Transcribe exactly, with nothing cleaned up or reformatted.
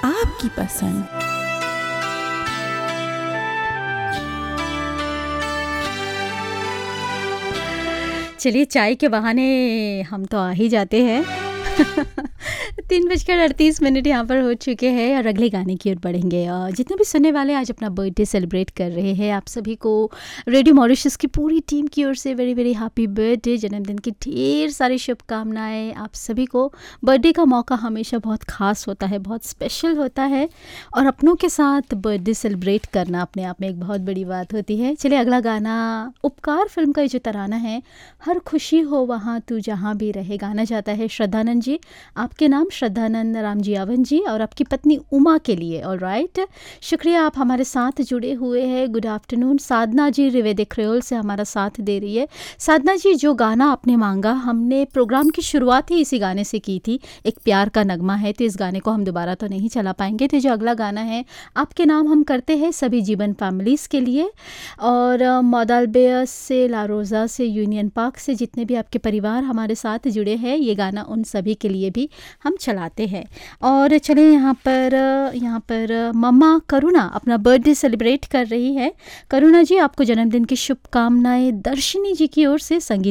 आपकी पसंद। चलिए चाय के बहाने हम तो आ ही जाते हैं। तीन बजकर अड़तीस मिनट यहाँ पर हो चुके हैं और अगले गाने की ओर बढ़ेंगे। और जितने भी सुनने वाले आज अपना बर्थडे सेलिब्रेट कर रहे हैं, आप सभी को रेडियो मॉरिशस की पूरी टीम की ओर से वेरी वेरी हैप्पी बर्थडे। जन्मदिन की ढेर सारी शुभकामनाएं। आप सभी को बर्थडे का मौका हमेशा बहुत ख़ास होता है, बहुत स्पेशल होता है और अपनों के साथ बर्थडे सेलिब्रेट करना अपने आप में एक बहुत बड़ी बात होती है। चलिए अगला गाना उपकार फिल्म का ये जो तराना है, हर खुशी हो वहाँ तू जहाँ भी रहे, गाना जाता है श्रद्धानंद जी, आपके नाम श्रद्धानंद राम जी आवन जी और आपकी पत्नी उमा के लिए। ऑल राइट, शुक्रिया आप हमारे साथ जुड़े हुए हैं। Good afternoon. साधना जी रिवेदे क्रेओल से हमारा साथ दे रही है। साधना जी, जो गाना आपने मांगा, हमने प्रोग्राम की शुरुआत ही इसी गाने से की थी। एक प्यार का नगमा है, तो इस गाने को हम दोबारा तो नहीं चला पाएंगे। तो जो अगला गाना है आपके नाम हम करते हैं सभी जीवन फैमिलीज़ के लिए और मॉडलबेयस से, लारोजा से, यूनियन पार्क से जितने भी आपके परिवार हमारे साथ जुड़े हैं, ये गाना उन सभी के लिए भी हम चलाते हैं। और चलिए यहाँ पर यहाँ पर मम्मा करुणा अपना बर्थडे सेलिब्रेट कर रही है। करुणा जी, आपको जन्मदिन की शुभकामनाएं दर्शिनी जी की ओर से, संगीत